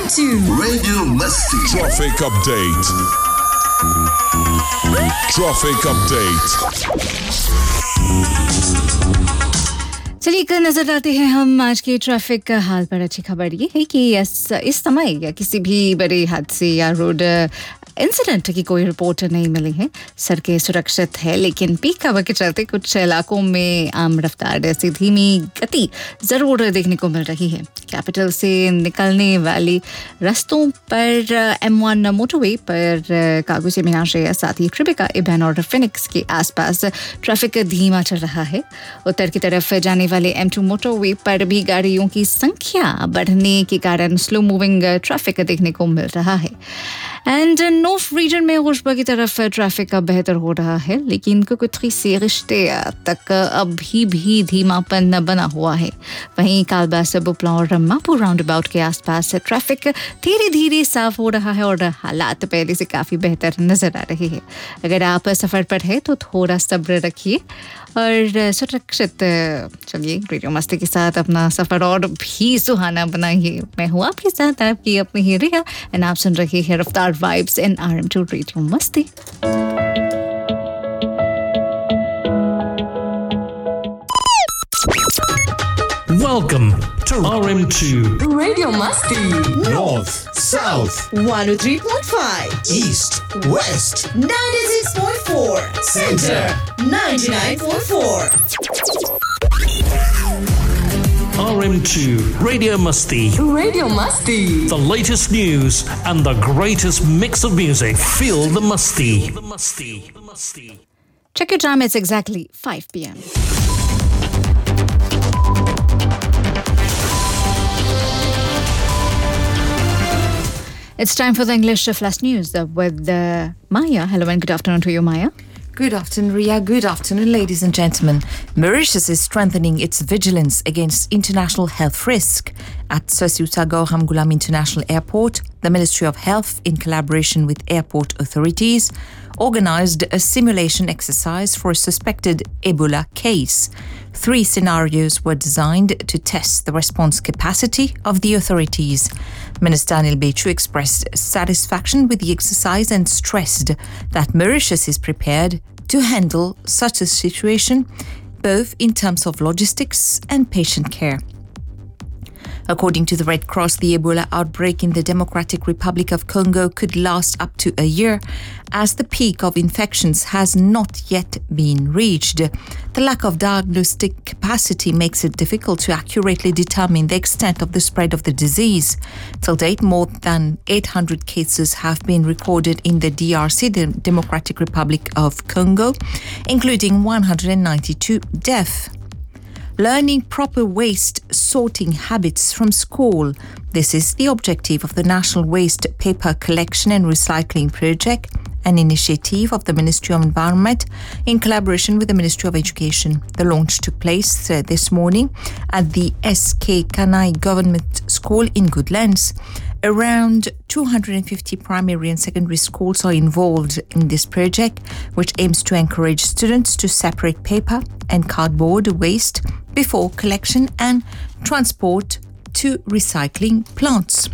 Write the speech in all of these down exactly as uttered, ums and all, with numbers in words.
to Radio Masti. Traffic update. Traffic update. चलिए एक नजर डालते हैं हम आज के ट्रैफिक का हाल पर। अच्छी खबर ये है कि इस इस समय या किसी भी बड़े हादसे या रोड इंसिडेंट की कोई रिपोर्ट नहीं मिली है। सड़कें सुरक्षित है, लेकिन पीक आवर के चलते कुछ इलाकों में आम रफ्तार जैसी धीमी गति ज़रूर देखने को मिल रही है। कैपिटल से निकलने वाली रास्तों पर एम वन मोटरवे पर कागू से मीनाशे, साथ ही ट्रिबिका, इबन और फिनिक्स के आसपास ट्रैफिक धीमा चल रहा है। उत्तर की तरफ जाने वाले एम टू मोटरवे पर भी गाड़ियों की संख्या बढ़ने के कारण स्लो मूविंग ट्रैफिक देखने को मिल रहा है। एंड नॉर्थ रीजन में गुशबा की तरफ ट्रैफिक अब बेहतर हो रहा है, लेकिन कुकुथरी से रिश्ते तक अभी भी धीमापन बना हुआ है। वहीं कालबास, बुपला और मापुर राउंड अबाउट के आसपास ट्रैफिक धीरे धीरे साफ हो रहा है और हालात पहले से काफ़ी बेहतर नजर आ रहे हैं। अगर आप सफ़र पर है तो थोड़ा सब्र रखिए और सुरक्षित चलिए। रेडियो मस्ती के साथ अपना सफ़र और भी सुहाना बनाइए। मैं हूँ आपके साथ आपकी अपनी ही रिया, एंड आप सुन रहे हैं रफ्तार vibes in R M to radio मस्ती। Welcome to R M two Radio Masti. North, South, one oh three point five. East, West, ninety-six point four. Center. ninety-nine point four. R M two Radio Musti. Radio Masti. The latest news and the greatest mix of music. Feel the Musti. The Musti. The Musti. Check your time, it's exactly five p.m. It's time for the English Flash News with uh, Maya. Hello and good afternoon to you, Maya. Good afternoon, Ria. Good afternoon, ladies and gentlemen. Mauritius is strengthening its vigilance against international health risk. At Sosiuta Gorham Gulam International Airport, the Ministry of Health, in collaboration with airport authorities, organized a simulation exercise for a suspected Ebola case. Three scenarios were designed to test the response capacity of the authorities. Minister Anil Bechu expressed satisfaction with the exercise and stressed that Mauritius is prepared to handle such a situation, both in terms of logistics and patient care. According to the Red Cross, the Ebola outbreak in the Democratic Republic of Congo could last up to a year, as the peak of infections has not yet been reached. The lack of diagnostic capacity makes it difficult to accurately determine the extent of the spread of the disease. Till date, more than eight hundred cases have been recorded in the D R C, the Democratic Republic of Congo, including one hundred ninety-two deaths. Learning proper waste sorting habits from school. This is the objective of the National Waste Paper Collection and Recycling Project, an initiative of the Ministry of Environment in collaboration with the Ministry of Education. The launch took place uh, this morning at the S K Kanai Government School in Goodlands. Around two hundred fifty primary and secondary schools are involved in this project, which aims to encourage students to separate paper and cardboard waste before collection and transport to recycling plants.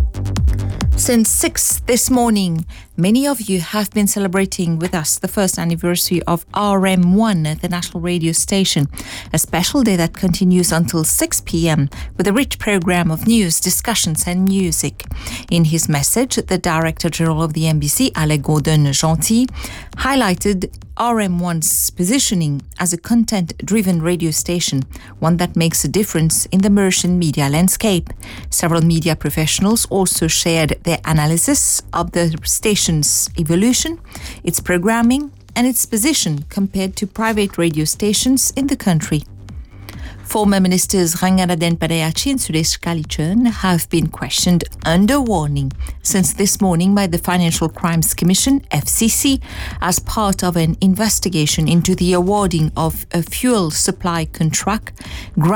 Since six this morning, many of you have been celebrating with us the first anniversary of R M one, the national radio station, a special day that continues until six p.m. with a rich program of news, discussions and music. In his message, the Director General of the M B C, Alec Gordon-Gentil, highlighted R M one's positioning as a content-driven radio station, one that makes a difference in the Mauritian media landscape. Several media professionals also shared their analysis of the station's evolution, its programming, and its position compared to private radio stations in the country. Former Ministers Ranganaden Padayachi and Suresh Kalichurn have been questioned under warning since this morning by the Financial Crimes Commission, F C C, as part of an investigation into the awarding of a fuel supply contract